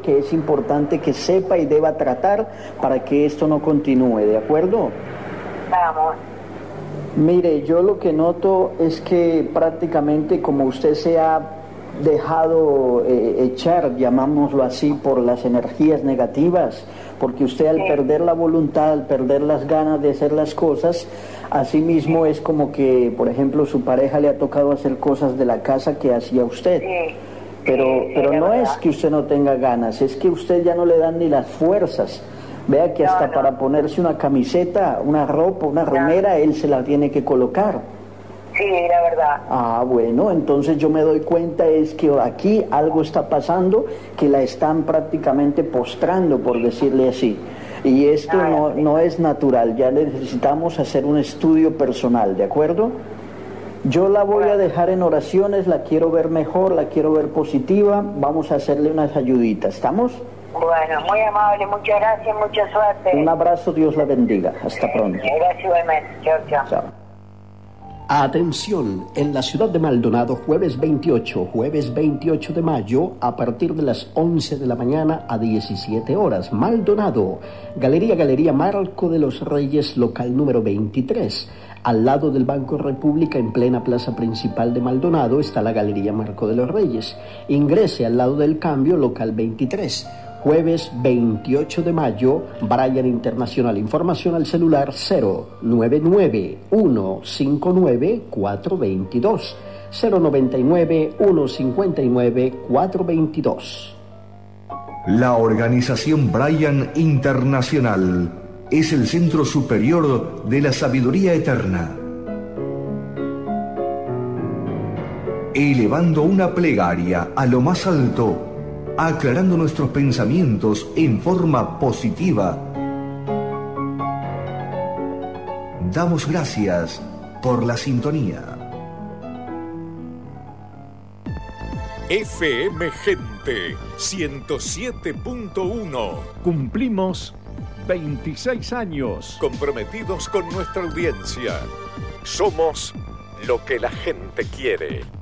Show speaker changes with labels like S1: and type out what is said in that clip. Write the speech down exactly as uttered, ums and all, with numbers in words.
S1: que es importante que sepa y deba tratar para que esto no continúe, ¿de acuerdo?
S2: Vamos.
S1: Mire, yo lo que noto es que prácticamente como usted se ha dejado eh, echar, llamámoslo así, por las energías negativas, porque usted al
S2: Sí.
S1: perder la voluntad, al perder las ganas de hacer las cosas, así mismo es como que, por ejemplo, su pareja le ha tocado hacer cosas de la casa que hacía usted.
S2: Sí.
S1: Pero,
S2: Sí,
S1: pero
S2: es
S1: no
S2: verdad.
S1: es que usted no tenga ganas, es que usted ya no le dan ni las fuerzas. Vea que
S2: No,
S1: hasta
S2: no.
S1: para ponerse una camiseta, una ropa, una
S2: No.
S1: remera, él se la tiene que colocar.
S2: Sí, la verdad.
S1: Ah, bueno, entonces yo me doy cuenta es que aquí algo está pasando que la están prácticamente postrando, por decirle así. Y esto no, no es natural, ya necesitamos hacer un estudio personal, ¿de acuerdo? Yo la voy a dejar en oraciones, la quiero ver mejor, la quiero ver positiva, vamos a hacerle unas ayuditas, ¿estamos?
S2: Bueno, muy amable, muchas gracias, mucha suerte.
S1: Un abrazo, Dios la bendiga, hasta pronto.
S2: Gracias igualmente, chao, chao.
S1: Chao.
S3: Atención, en la ciudad de Maldonado, jueves veintiocho, jueves veintiocho de mayo, a partir de las once de la mañana a diecisiete horas. Maldonado, Galería Galería Marco de los Reyes, local número veintitrés. Al lado del Banco República, en plena plaza principal de Maldonado, está la Galería Marco de los Reyes. Ingrese al lado del Cambio, local veintitrés. Jueves veintiocho de mayo, Brian Internacional. Información al celular cero nueve nueve uno cinco nueve cuatro dos dos, cero nueve nueve uno cinco nueve cuatro dos dos.
S4: La organización Brian Internacional es el centro superior de la sabiduría eterna. Elevando una plegaria a lo más alto, aclarando nuestros pensamientos en forma positiva. Damos gracias por la sintonía.
S5: F M Gente ciento siete punto uno.
S6: Cumplimos veintiséis años.
S5: Comprometidos con nuestra audiencia. Somos lo que la gente quiere.